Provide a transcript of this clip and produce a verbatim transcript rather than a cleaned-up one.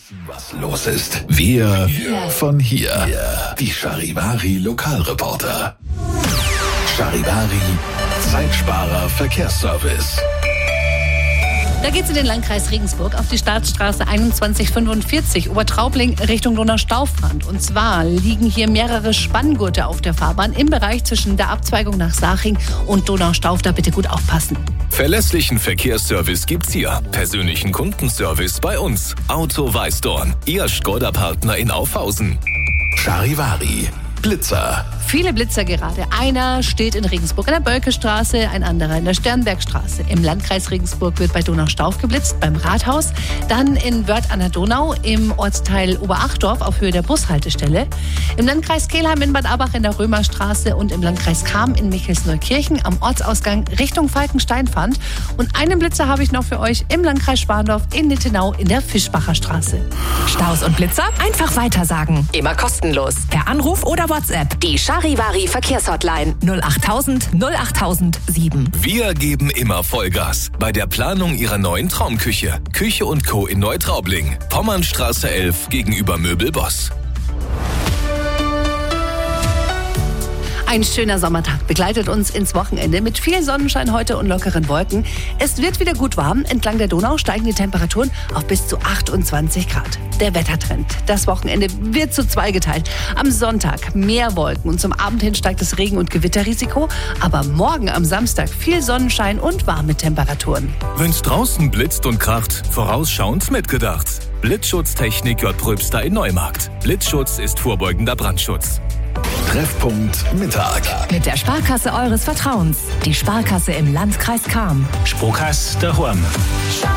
Was los ist? Wir yeah. von hier. Yeah. Die Charivari Lokalreporter. Charivari Zeitsparer Verkehrsservice. Da geht's in den Landkreis Regensburg auf die Staatsstraße einundzwanzig fünfundvierzig Obertraubling Richtung Donaustaufland. Und zwar liegen hier mehrere Spanngurte auf der Fahrbahn im Bereich zwischen der Abzweigung nach Saching und Donaustauf. Da bitte gut aufpassen. Verlässlichen Verkehrsservice gibt's hier. Persönlichen Kundenservice bei uns. Auto Weißdorn, Ihr Skoda-Partner in Aufhausen. Charivari Blitzer. Viele Blitzer gerade. Einer steht in Regensburg an der Bölkestraße, ein anderer in der Sternbergstraße. Im Landkreis Regensburg wird bei Donaustauf geblitzt, beim Rathaus. Dann in Wörth an der Donau, im Ortsteil Oberachdorf auf Höhe der Bushaltestelle. Im Landkreis Kelheim in Bad Abach in der Römerstraße und im Landkreis Cham in Michelsneukirchen am Ortsausgang Richtung Falkensteinpfand. Und einen Blitzer habe ich noch für euch im Landkreis Sparndorf in Nittenau in der Fischbacher Straße. Staus und Blitzer? Einfach weitersagen. Immer kostenlos. Per Anruf oder WhatsApp. Die Charivari Verkehrshotline null achttausend null achttausend sieben. Wir geben immer Vollgas bei der Planung Ihrer neuen Traumküche. Küche und Co. in Neutraubling. Pommernstraße elf gegenüber Möbelboss. Ein schöner Sommertag begleitet uns ins Wochenende mit viel Sonnenschein heute und lockeren Wolken. Es wird wieder gut warm. Entlang der Donau steigen die Temperaturen auf bis zu achtundzwanzig Grad. Der Wettertrend. Das Wochenende wird zu zweigeteilt. Am Sonntag mehr Wolken und zum Abend hin steigt das Regen- und Gewitterrisiko. Aber morgen am Samstag viel Sonnenschein und warme Temperaturen. Wenn's draußen blitzt und kracht, vorausschauend mitgedacht. Blitzschutztechnik J. Pröbster in Neumarkt. Blitzschutz ist vorbeugender Brandschutz. Treffpunkt Mittag. Mit der Sparkasse eures Vertrauens. Die Sparkasse im Landkreis Cham. Sparkasse daheim.